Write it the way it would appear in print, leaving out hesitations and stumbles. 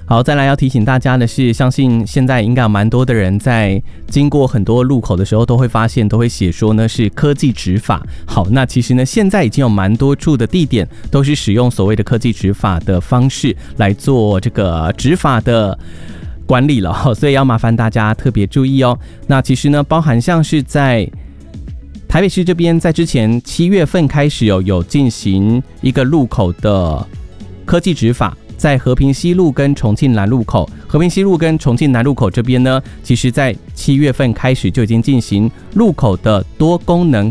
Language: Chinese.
好，再来要提醒大家的是，相信现在应该有蛮多的人在经过很多路口的时候都会发现，都会写说呢是科技执法。好，那其实呢现在已经有蛮多处的地点都是使用所谓的科技执法的方式来做这个执法的管理了，所以要麻烦大家特别注意哦。那其实呢包含像是在台北市这边，在之前7月份开始有进行一个路口的科技执法，在和平西路跟重庆南路口，和平西路跟重庆南路口这边呢，其实在7月份开始就已经进行路口的多功能